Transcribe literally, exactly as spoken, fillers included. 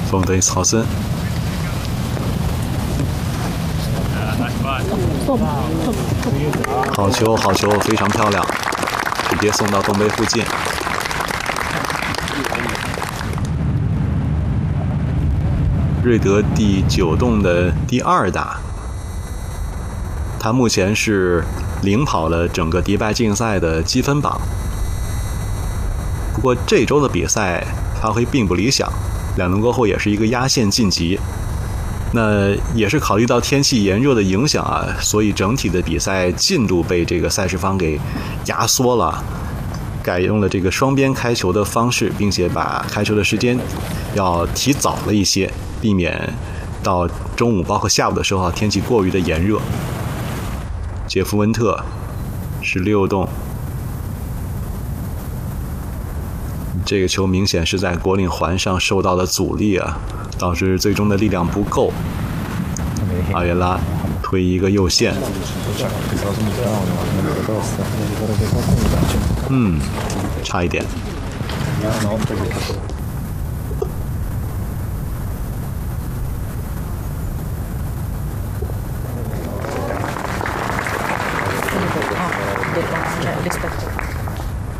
冯德曹森。好球，好球，非常漂亮，直接送到洞杯附近。瑞德第九洞的第二打，他目前是领跑了整个迪拜竞赛的积分榜。不过这周的比赛发挥并不理想，两轮过后也是一个压线晋级。那也是考虑到天气炎热的影响啊，所以整体的比赛进度被这个赛事方给压缩了，改用了这个双边开球的方式，并且把开球的时间要提早了一些，避免到中午包括下午的时候天气过于的炎热。杰夫温特十六洞，这个球明显是在果岭环上受到了阻力啊，导致最终的力量不够。阿约拉推一个右线，嗯，差一点。